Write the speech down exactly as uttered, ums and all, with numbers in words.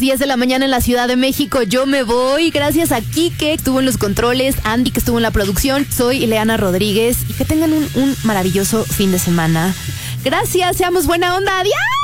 diez de la mañana en la Ciudad de México. Yo me voy. Gracias a Kike, que estuvo en los controles, Andy, que estuvo en la producción. Soy Ileana Rodríguez y que tengan un, un maravilloso fin de semana. Gracias, seamos buena onda. ¡Adiós!